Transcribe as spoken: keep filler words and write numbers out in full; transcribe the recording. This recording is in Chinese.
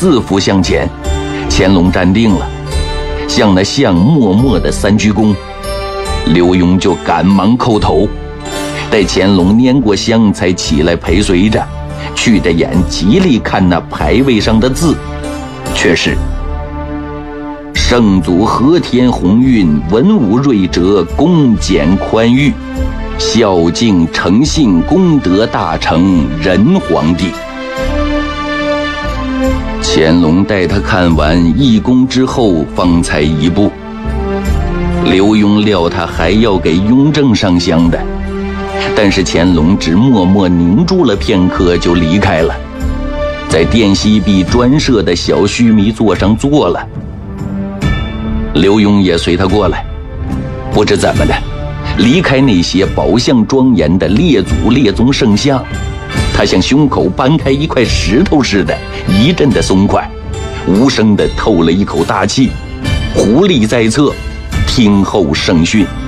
四伏向前。乾隆站定了，向那像默默的三鞠躬。刘墉就赶忙叩头，待乾隆拈过香，才起来陪随着，去着眼极力看那牌位上的字，却是圣祖和天鸿运，文武睿哲，恭俭宽裕，孝敬诚信，功德大成，仁皇帝。乾隆待他看完一躬之后，方才一步。刘墉料他还要给雍正上香的，但是乾隆只默默凝住了片刻，就离开了，在殿西壁专设的小须弥座上坐了。刘墉也随他过来，不知怎么的，离开那些宝相庄严的列祖列宗圣像，他像胸口搬开一块石头似的，一阵的松快，无声地透了一口大气，狐狸在侧，听候圣训。